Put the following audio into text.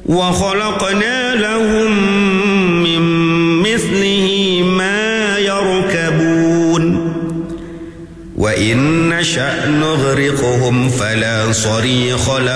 وخلقنا لهم من مثله ما يركبون وإن نشأ نغرقهم فلا صريخ لهم